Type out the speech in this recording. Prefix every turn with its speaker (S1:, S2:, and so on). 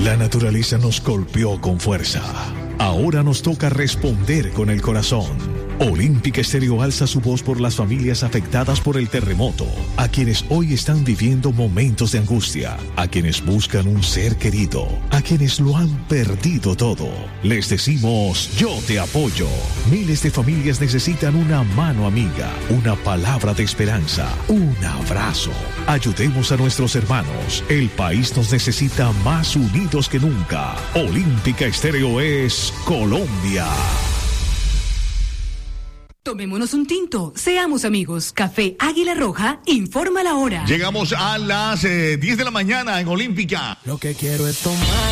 S1: La naturaleza nos golpeó con fuerza. Ahora nos toca responder con el corazón. Olímpica Estéreo alza su voz por las familias afectadas por el terremoto, a quienes hoy están viviendo momentos de angustia, a quienes buscan un ser querido, a quienes lo han perdido todo. Les decimos, yo te apoyo. Miles de familias necesitan una mano amiga, una palabra de esperanza, un abrazo. Ayudemos a nuestros hermanos. El país nos necesita más unidos que nunca. Olímpica Estéreo es Colombia.
S2: Tomémonos un tinto, seamos amigos. Café Águila Roja informa la hora.
S3: Llegamos a las 10 de la mañana en Olímpica.
S4: Lo que quiero es tomar